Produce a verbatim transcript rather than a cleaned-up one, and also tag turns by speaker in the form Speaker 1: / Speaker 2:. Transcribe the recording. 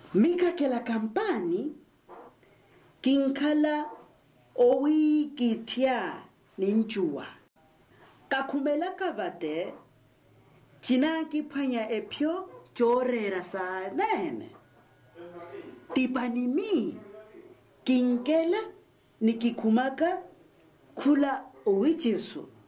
Speaker 1: Mika kela kampani kinkala owi kitia ninjua. Kakumela kavate china kipanya epyo chorera sa nene. Tipanimi kinkela nikikumaka kula owichisu.